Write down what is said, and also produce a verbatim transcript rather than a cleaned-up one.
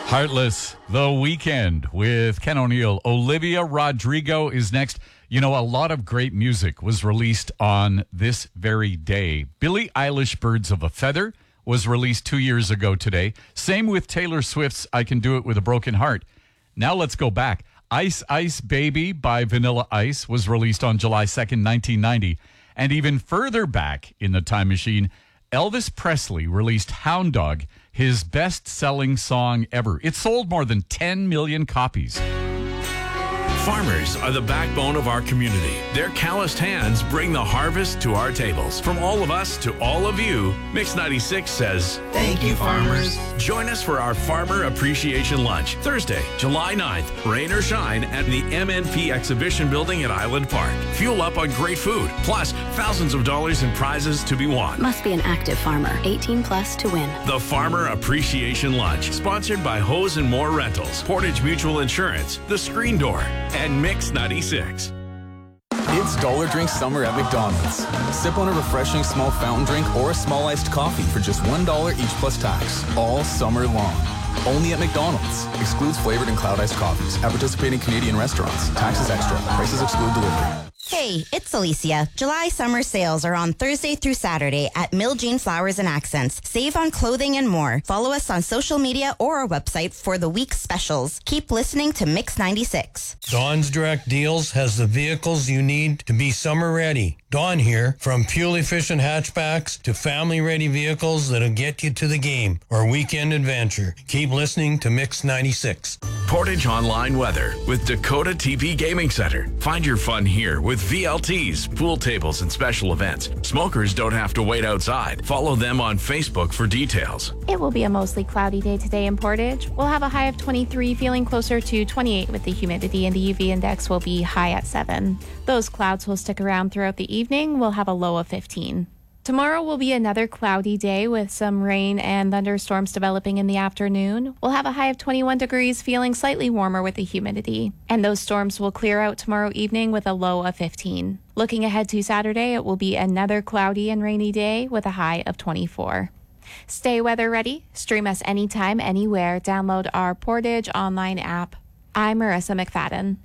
Heartless, The Weekend with Ken O'Neill. Olivia Rodrigo is next. You know, a lot of great music was released on this very day. Billie Eilish, Birds of a Feather, was released two years ago today. Same with Taylor Swift's I Can Do It With a Broken Heart. Now let's go back. Ice Ice Baby by Vanilla Ice was released on July second, nineteen ninety. And even further back in the time machine, Elvis Presley released Hound Dog, his best-selling song ever. It sold more than ten million copies. Farmers are the backbone of our community. Their calloused hands bring the harvest to our tables. From all of us to all of you, Mix ninety-six says, thank you, farmers. Join us for our Farmer Appreciation Lunch, Thursday, July ninth, rain or shine, at the M N P Exhibition Building at Island Park. Fuel up on great food, plus thousands of dollars in prizes to be won. Must be an active farmer, eighteen plus to win. The Farmer Appreciation Lunch, sponsored by Hose and More Rentals, Portage Mutual Insurance, The Screen Door, and Mix ninety-six. It's Dollar Drink Summer at McDonald's. Sip on a refreshing small fountain drink or a small iced coffee for just one dollar each plus tax, all summer long. Only at McDonald's. Excludes flavored and cloud iced coffees at participating Canadian restaurants. Taxes extra. Prices exclude delivery. Hey, it's Alicia. July summer sales are on Thursday through Saturday at Mill Jean Flowers and Accents. Save on clothing and more. Follow us on social media or our website for the week's specials. Keep listening to Mix ninety-six. Dawn's Direct Deals has the vehicles you need to be summer ready. Dawn here, from fuel-efficient hatchbacks to family-ready vehicles that'll get you to the game or weekend adventure. Keep listening to Mix ninety-six. Portage Online Weather with Dakota T P Gaming Center. Find your fun here with V L Ts, pool tables, and special events. Smokers don't have to wait outside. Follow them on Facebook for details. It will be a mostly cloudy day today in Portage. We'll have a high of twenty-three, feeling closer to twenty-eight with the humidity, and the U V index will be high at seven. Those clouds will stick around throughout the evening. We'll have a low of fifteen. Tomorrow will be another cloudy day with some rain and thunderstorms developing in the afternoon. We'll have a high of twenty-one degrees, feeling slightly warmer with the humidity. And those storms will clear out tomorrow evening with a low of fifteen. Looking ahead to Saturday, it will be another cloudy and rainy day with a high of twenty-four. Stay weather ready. Stream us anytime, anywhere. Download our Portage online app. I'm Marissa McFadden.